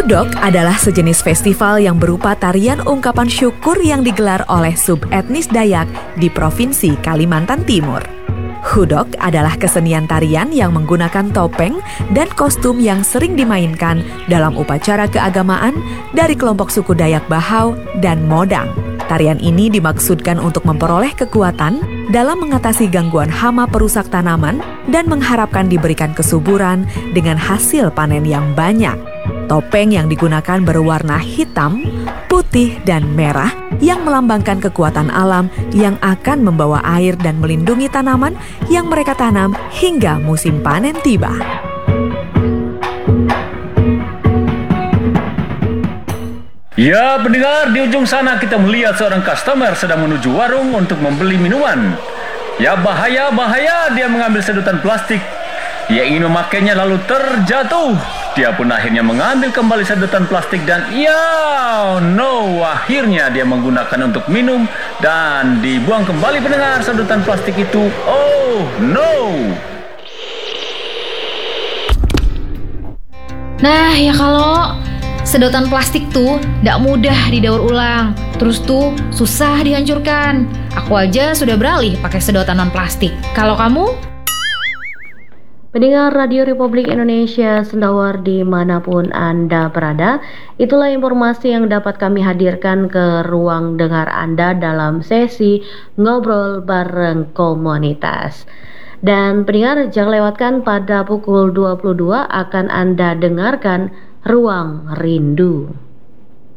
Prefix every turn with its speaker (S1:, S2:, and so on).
S1: Hudok adalah sejenis festival yang berupa tarian ungkapan syukur yang digelar oleh subetnis Dayak di Provinsi Kalimantan Timur. Hudok adalah kesenian tarian yang menggunakan topeng dan kostum yang sering dimainkan dalam upacara keagamaan dari kelompok suku Dayak Bahau dan Modang. Tarian ini dimaksudkan untuk memperoleh kekuatan dalam mengatasi gangguan hama perusak tanaman dan mengharapkan diberikan kesuburan dengan hasil panen yang banyak. Topeng yang digunakan berwarna hitam, putih, dan merah yang melambangkan kekuatan alam yang akan membawa air dan melindungi tanaman yang mereka tanam hingga musim panen tiba.
S2: Ya, pendengar, di ujung sana kita melihat seorang customer sedang menuju warung untuk membeli minuman. Ya, bahaya, dia mengambil sedotan plastik. Dia ingin memakainya lalu terjatuh. Dia pun akhirnya mengambil kembali sedotan plastik dan akhirnya dia menggunakan untuk minum dan dibuang kembali, pendengar, sedotan plastik itu. Oh no.
S3: Nah, ya kalau sedotan plastik tuh gak mudah didaur ulang, terus tuh susah dihancurkan. Aku aja sudah beralih pakai sedotan non plastik. Kalau kamu?
S4: Pendengar Radio Republik Indonesia Sendawar dimanapun Anda berada, itulah informasi yang dapat kami hadirkan ke ruang dengar Anda dalam sesi Ngobrol Bareng Komunitas. Dan pendengar, jangan lewatkan pada pukul 22 akan Anda dengarkan Ruang Rindu.